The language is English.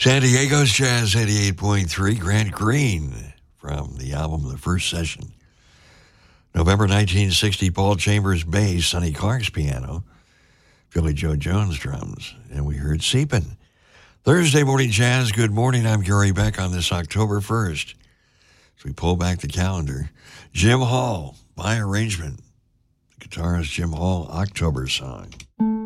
San Diego's Jazz 88.3, Grant Green from the album The First Session. November 1960, Paul Chambers bass, Sonny Clark's piano, Philly Joe Jones drums, and we heard Seepin'. Thursday Morning Jazz, good morning. I'm Gary Beck on this October 1st. As we pull back the calendar, Jim Hall, by arrangement. The guitarist Jim Hall, October Song.